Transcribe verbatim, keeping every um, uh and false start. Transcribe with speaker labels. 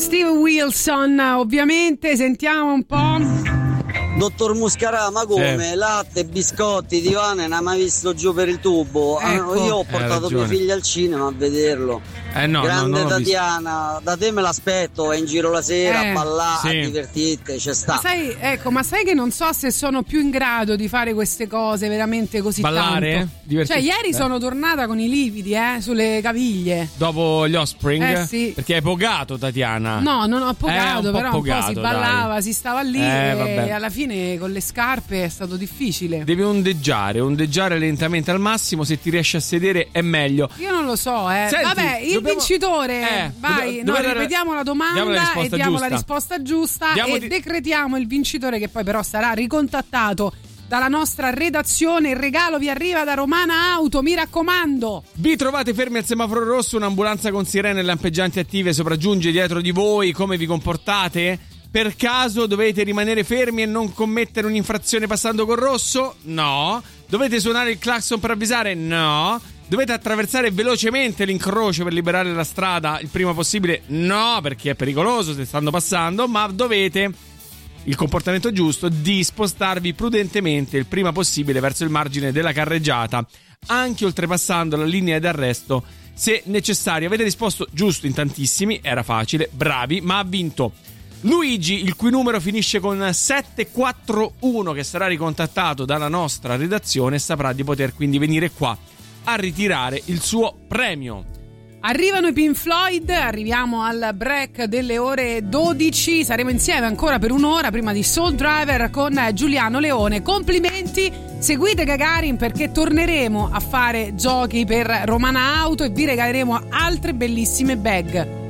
Speaker 1: Steve Wilson, ovviamente, sentiamo un po'.
Speaker 2: Dottor Muscarà, ma come? Sì. Latte, biscotti, divane, non hai mai visto giù per il tubo?
Speaker 1: Ecco.
Speaker 2: Io ho portato mio figlio al cinema a vederlo.
Speaker 3: Eh no,
Speaker 2: Grande
Speaker 3: no,
Speaker 2: Tatiana, da te me l'aspetto, è in giro la sera
Speaker 1: Eh,
Speaker 2: a ballare,
Speaker 3: sì.
Speaker 2: a divertirti, c'è sta.
Speaker 1: Ma sai, ecco, ma sai che non so se sono più in grado di fare queste cose veramente così
Speaker 3: Ballare?
Speaker 1: tanto.
Speaker 3: Divertirsi?
Speaker 1: Cioè, ieri
Speaker 3: eh.
Speaker 1: sono tornata con i lividi, eh, sulle caviglie.
Speaker 3: Dopo gli Offspring?
Speaker 1: Eh, sì.
Speaker 3: Perché hai pogato, Tatiana?
Speaker 1: No, non ho
Speaker 3: Eh,
Speaker 1: pogato,
Speaker 3: un po'
Speaker 1: però
Speaker 3: pogato,
Speaker 1: un po' si ballava,
Speaker 3: dai.
Speaker 1: si stava lì
Speaker 3: Eh,
Speaker 1: e
Speaker 3: vabbè.
Speaker 1: alla fine con le scarpe è stato difficile.
Speaker 3: Devi ondeggiare, ondeggiare lentamente al massimo, se ti riesci a sedere è meglio.
Speaker 1: Io non lo so, eh.
Speaker 3: Senti,
Speaker 1: Vabbè, il
Speaker 3: dobbiamo-
Speaker 1: vincitore,
Speaker 3: Eh,
Speaker 1: vai,
Speaker 3: dobb-
Speaker 1: no,
Speaker 3: dove-
Speaker 1: ripetiamo la domanda
Speaker 3: diamo la risposta
Speaker 1: e diamo
Speaker 3: giusta.
Speaker 1: la risposta giusta
Speaker 3: Diamo
Speaker 1: e
Speaker 3: di-
Speaker 1: decretiamo il vincitore, che poi però sarà ricontattato dalla nostra redazione. Il regalo vi arriva da Romana Auto, mi raccomando.
Speaker 3: Vi trovate fermi al semaforo rosso, un'ambulanza con sirene e lampeggianti attive sopraggiunge dietro di voi, come vi comportate? Per caso dovete rimanere fermi e non commettere un'infrazione passando col rosso? No. Dovete suonare il clacson per avvisare? No. Dovete attraversare velocemente l'incrocio per liberare la strada il prima possibile? No, perché è pericoloso se stanno passando, ma dovete, il comportamento giusto, di spostarvi prudentemente il prima possibile verso il margine della carreggiata, anche oltrepassando la linea d'arresto se necessario. Avete risposto giusto in tantissimi, era facile, bravi, ma ha vinto Luigi, il cui numero finisce con sette quattro uno, che sarà ricontattato dalla nostra redazione e saprà di poter quindi venire qua a ritirare il suo premio.
Speaker 1: Arrivano i Pink Floyd, arriviamo al break delle ore dodici, saremo insieme ancora per un'ora prima di Soul Driver con Giuliano Leone. Complimenti, seguite Gagarin perché torneremo a fare giochi per Romana Auto e vi regaleremo altre bellissime bag.